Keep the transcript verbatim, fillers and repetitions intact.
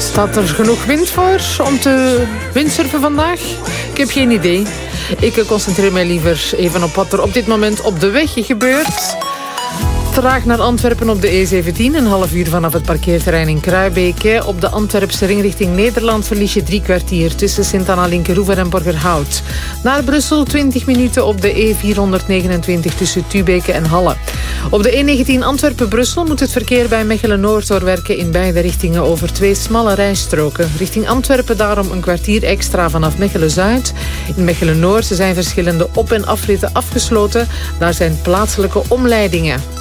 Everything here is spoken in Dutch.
Staat er genoeg wind voor om te windsurfen vandaag? Ik heb geen idee. Ik concentreer mij liever even op wat er op dit moment op de weg gebeurt. Traag naar Antwerpen op de E zeventien, een half uur vanaf het parkeerterrein in Kruibeke. Op de Antwerpse ring richting Nederland verlies je drie kwartier tussen Sint-Anna Linkeroever en Borgerhout. Naar Brussel twintig minuten op de E vierhonderdnegenentwintig tussen Tubeke en Halle. Op de E negentien Antwerpen-Brussel moet het verkeer bij Mechelen-Noord doorwerken in beide richtingen over twee smalle rijstroken. Richting Antwerpen daarom een kwartier extra vanaf Mechelen-Zuid. In Mechelen-Noord zijn verschillende op- en afritten afgesloten. Daar zijn plaatselijke omleidingen.